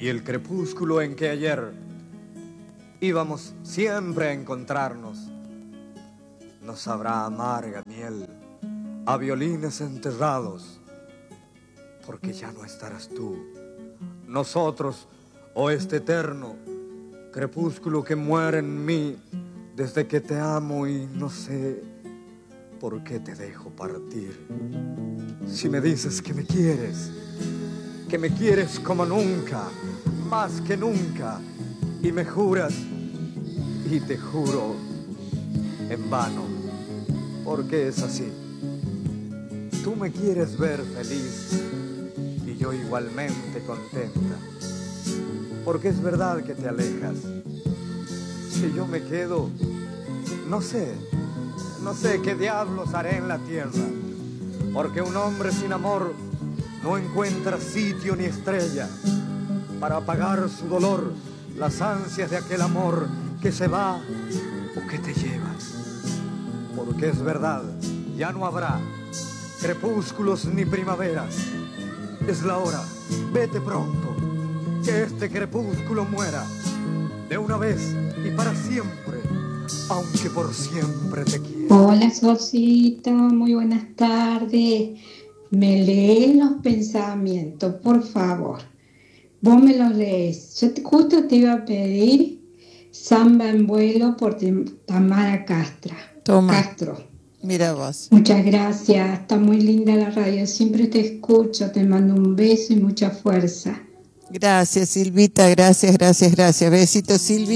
y el crepúsculo en que ayer íbamos siempre a encontrarnos nos sabrá amarga miel a violines enterrados, porque ya no estarás tú, nosotros o este eterno crepúsculo que muere en mí desde que te amo y no sé por qué te dejo partir. Si me dices que me quieres como nunca, más que nunca, y me juras, y te juro en vano, porque es así. Tú me quieres ver feliz y yo igualmente contenta, porque es verdad que te alejas. Si yo me quedo, no sé qué diablos haré en la tierra, porque un hombre sin amor no encuentra sitio ni estrella para apagar su dolor, las ansias de aquel amor que se va o que te llevas. Porque es verdad, ya no habrá crepúsculos ni primaveras. Es la hora, vete pronto, que este crepúsculo muera de una vez y para siempre, aunque por siempre te quiera. Hola, Sosito, muy buenas tardes. Me lees los pensamientos, por favor. Vos me los lees. Justo te iba a pedir Samba en vuelo por Tamara Castro. Mira vos. Muchas gracias, está muy linda la radio. Siempre te escucho, te mando un beso y mucha fuerza. Gracias, Silvita, gracias. Besitos, Silvi.